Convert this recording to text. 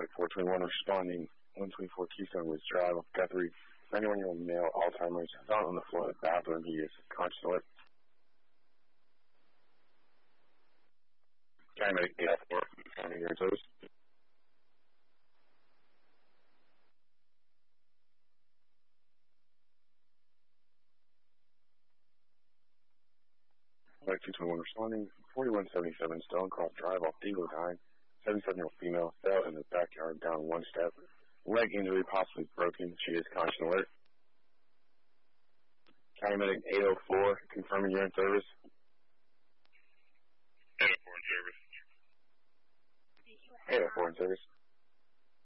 Medic 421 responding 124 Keystone Woods Drive, Guthrie, 91-year-old male, Alzheimer's, found on the floor of the bathroom. He is conscious alert. Medic 804, confirming your service. Medic 221 responding 4177 Stonecroft Drive off Eagle High. 77-year-old female fell in the backyard down one step. Leg injury possibly broken. She is conscious and alert. County Medic 804, confirming you're in service. 804 in service. 804 in service.